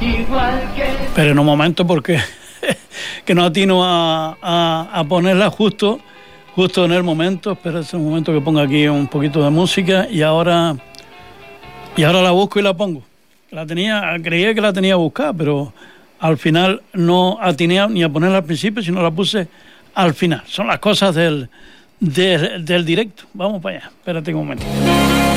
Pero en un momento porque que no atino a ponerla justo en el momento. Espera ese momento que ponga aquí un poquito de música y ahora la busco y la pongo. Creía que la tenía buscada, pero al final no atiné ni a ponerla al principio, sino la puse al final. Son las cosas del directo. Vamos para allá. Espérate un momento.